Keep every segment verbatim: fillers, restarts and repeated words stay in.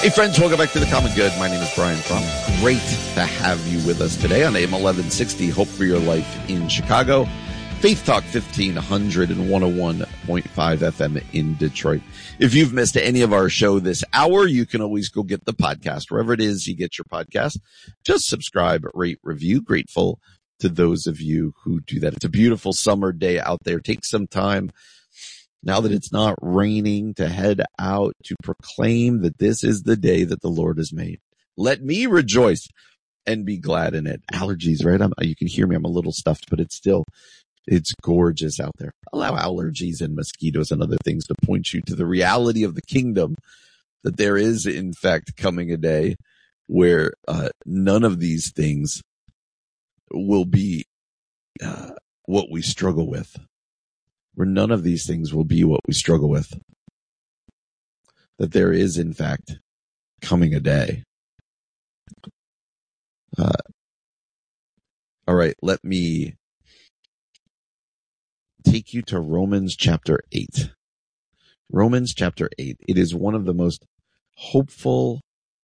Hey friends, welcome back to The Common Good. My name is Brian Fromm. Great to have you with us today on A M eleven sixty, Hope for Your Life in Chicago. Faith Talk fifteen hundred and one oh one point five F M in Detroit. If you've missed any of our show this hour, you can always go get the podcast. Wherever it is you get your podcast, just subscribe, rate, review. Grateful to those of you who do that. It's a beautiful summer day out there. Take some time, now that it's not raining, to head out to proclaim that this is the day that the Lord has made. Let me rejoice and be glad in it. Allergies, right? I'm, you can hear me. I'm a little stuffed, but it's still, it's gorgeous out there. Allow allergies and mosquitoes and other things to point you to the reality of the kingdom, that there is, in fact, coming a day where uh, none of these things will be uh, what we struggle with. Where none of these things will be what we struggle with. That there is, in fact, coming a day. Uh, all right, let me take you to Romans chapter eight. Romans chapter eight. It is one of the most hopeful,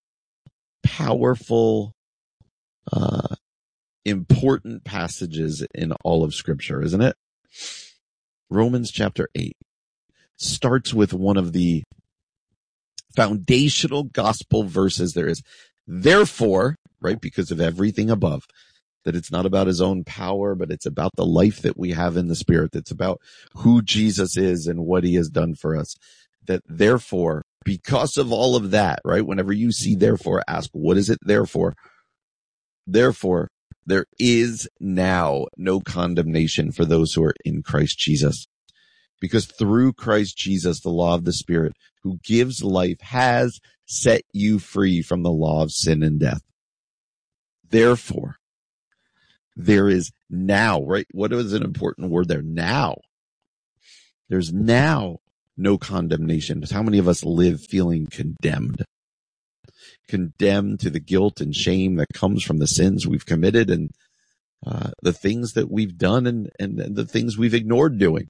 powerful, uh, important passages in all of Scripture, isn't it? Romans chapter eight starts with one of the foundational gospel verses there is. Therefore, right, because of everything above, that it's not about his own power, but it's about the life that we have in the Spirit. It's about who Jesus is and what he has done for us. That therefore, because of all of that, right, whenever you see therefore, ask, what is it therefore? Therefore, there is now no condemnation for those who are in Christ Jesus. Because through Christ Jesus, the law of the Spirit, who gives life, has set you free from the law of sin and death. Therefore, there is now, right? What is an important word there? Now. There's now no condemnation. How many of us live feeling condemned? Condemned to the guilt and shame that comes from the sins we've committed and uh, the things that we've done and, and, and the things we've ignored doing.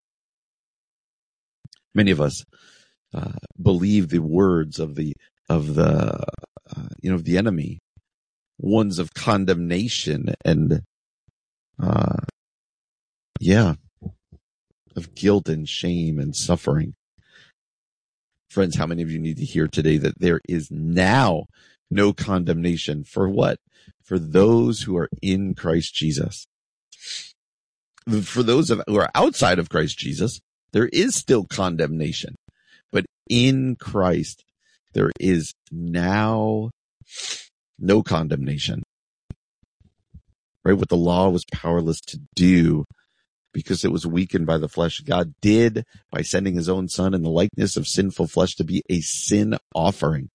Many of us uh, believe the words of the of the uh, you know of the enemy, ones of condemnation and uh, yeah, of guilt and shame and suffering. Friends, how many of you need to hear today that there is now no condemnation for what? For those who are in Christ Jesus. For those of, who are outside of Christ Jesus, there is still condemnation. But in Christ, there is now no condemnation. Right? What the law was powerless to do, because it was weakened by the flesh, God did by sending his own son in the likeness of sinful flesh to be a sin offering.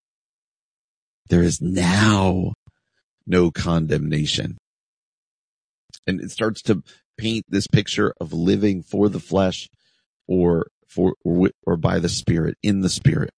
There is now no condemnation. And it starts to paint this picture of living for the flesh or for or, or by the Spirit, in the Spirit.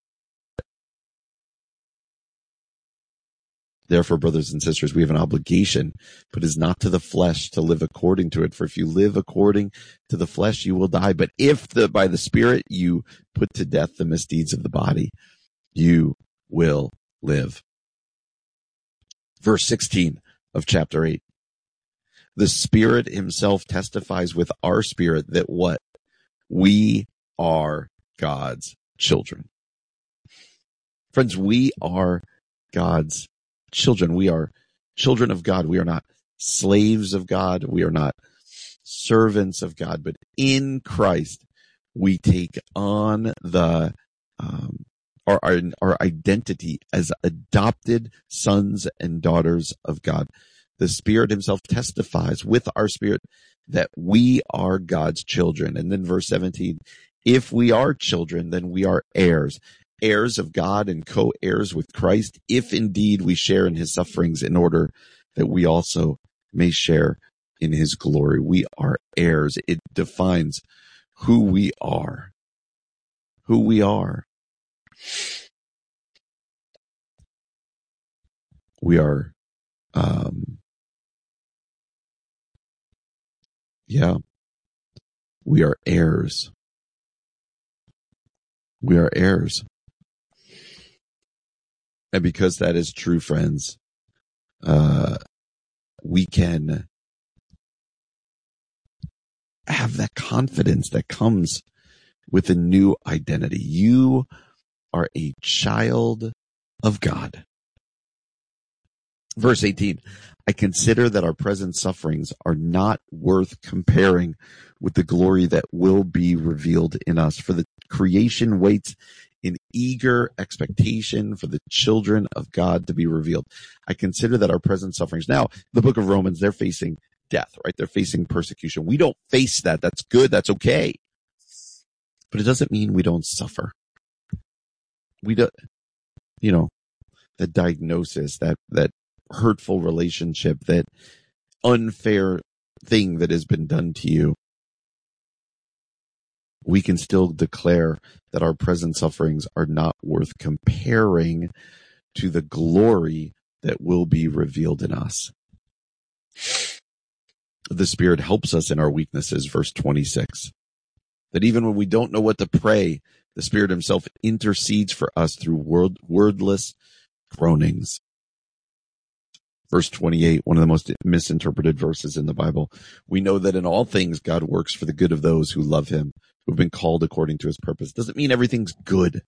Therefore, brothers and sisters, we have an obligation, but it is not to the flesh to live according to it. For if you live according to the flesh, you will die. But if the, by the Spirit you put to death the misdeeds of the body, you will live. Verse sixteen of chapter eight. The Spirit himself testifies with our spirit that what? We are God's children. Friends, we are God's children. We are children of God. We are not slaves of God. We are not servants of God, but in Christ, we take on the, um, our, our, our identity as adopted sons and daughters of God. The Spirit himself testifies with our spirit that we are God's children. And then verse seventeen, if we are children, then we are heirs. Heirs of God and co-heirs with Christ, if indeed we share in his sufferings, in order that we also may share in his glory. We are heirs. It defines who we are. Who we are. We are, um, yeah, we are heirs. We are heirs. And because that is true, friends, uh, we can have that confidence that comes with a new identity. You are a child of God. Verse eighteen, I consider that our present sufferings are not worth comparing with the glory that will be revealed in us. For the creation waits in eager expectation for the children of God to be revealed. I consider that our present sufferings. Now, the book of Romans, they're facing death, right? They're facing persecution. We don't face that. That's good. That's okay. But it doesn't mean we don't suffer. We don't, you know, that diagnosis, that, that hurtful relationship, that unfair thing that has been done to you. We can still declare that our present sufferings are not worth comparing to the glory that will be revealed in us. The Spirit helps us in our weaknesses, verse twenty-six. That even when we don't know what to pray, the Spirit himself intercedes for us through word, wordless groanings. Verse twenty-eight, one of the most misinterpreted verses in the Bible. We know that in all things God works for the good of those who love him, who have been called according to his purpose. Doesn't mean everything's good,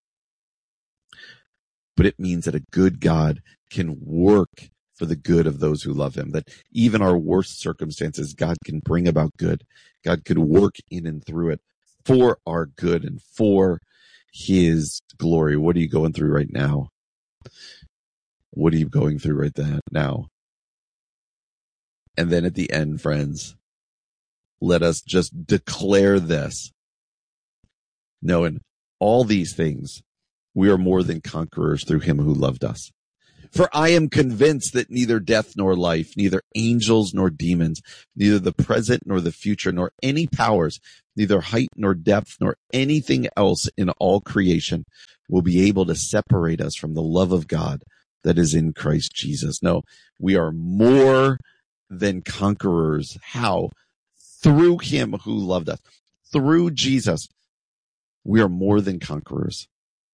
but it means that a good God can work for the good of those who love him, that even our worst circumstances, God can bring about good. God could work in and through it for our good and for his glory. What are you going through right now? What are you going through right now? And then at the end, friends, let us just declare this. Knowing all these things, we are more than conquerors through him who loved us. For I am convinced that neither death nor life, neither angels nor demons, neither the present nor the future, nor any powers, neither height nor depth, nor anything else in all creation will be able to separate us from the love of God that is in Christ Jesus. No, we are more than conquerors. How? Through him who loved us. Through Jesus, we are more than conquerors.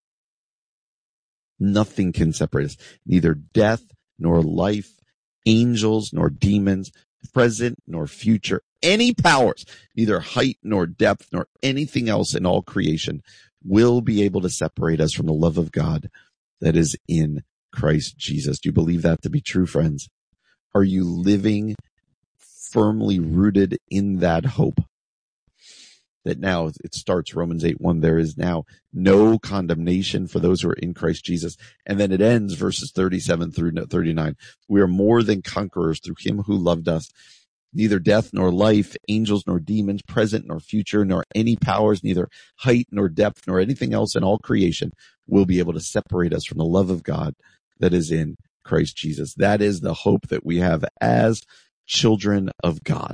Nothing can separate us. Neither death nor life, angels nor demons, present nor future, any powers, neither height nor depth nor anything else in all creation will be able to separate us from the love of God that is in Christ Jesus. Do you believe that to be true, friends? Are you living firmly rooted in that hope? That now it starts Romans eight one, there is now no condemnation for those who are in Christ Jesus. And then it ends verses thirty-seven through thirty-nine. We are more than conquerors through him who loved us. Neither death nor life, angels nor demons, present nor future, nor any powers, neither height nor depth, nor anything else in all creation will be able to separate us from the love of God that is in Christ Jesus. That is the hope that we have as children of God.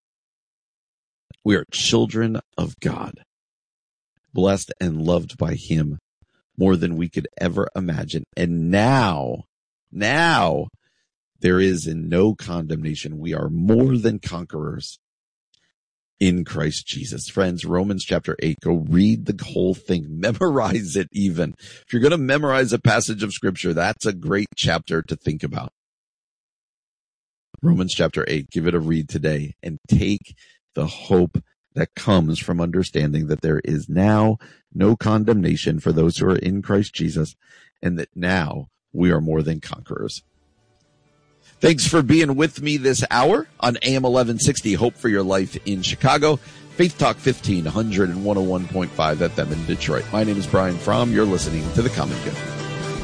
We are children of God, blessed and loved by him more than we could ever imagine. And now, now there is in no condemnation. We are more than conquerors in Christ Jesus. Friends, Romans chapter eight, go read the whole thing. Memorize it even. If you're going to memorize a passage of scripture, that's a great chapter to think about. Romans chapter eight, give it a read today and take the hope that comes from understanding that there is now no condemnation for those who are in Christ Jesus, and that now we are more than conquerors. Thanks for being with me this hour on A M eleven sixty, Hope for Your Life in Chicago, Faith Talk fifteen hundred and one oh one point five F M in Detroit. My name is Brian Fromm. You're listening to The Common Good.